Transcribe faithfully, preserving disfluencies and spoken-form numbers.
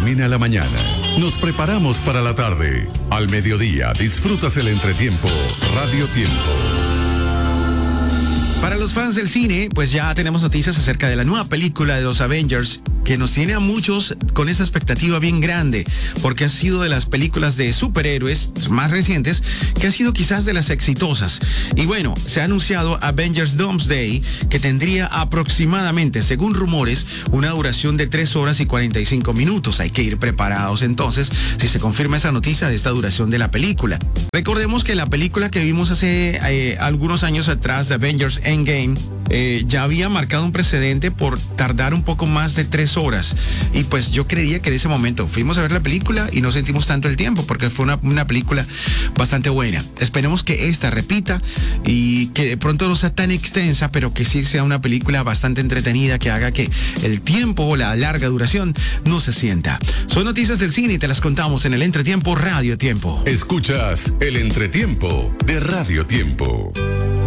termina la mañana, nos preparamos para la tarde. Al mediodía disfrutas el entretiempo Radio Tiempo. Para los fans del cine, pues ya tenemos noticias acerca de la nueva película de los Avengers, que nos tiene a muchos con esa expectativa bien grande, porque ha sido de las películas de superhéroes más recientes, que ha sido quizás de las exitosas. Y bueno, se ha anunciado Avengers Doomsday, que tendría aproximadamente, según rumores, una duración de tres horas y cuarenta y cinco minutos. Hay que ir preparados entonces, si se confirma esa noticia de esta duración de la película. Recordemos que la película que vimos hace eh, algunos años atrás, de Avengers Endgame, eh, ya había marcado un precedente por tardar un poco más de tres horas. Y pues yo creía que en ese momento fuimos a ver la película y no sentimos tanto el tiempo, porque fue una, una película bastante buena. Esperemos que esta repita y que de pronto no sea tan extensa, pero que sí sea una película bastante entretenida, que haga que el tiempo o la larga duración no se sienta. Son noticias del cine y te las contamos en el Entretiempo Radio Tiempo. Escuchas el Entretiempo de Radio Tiempo.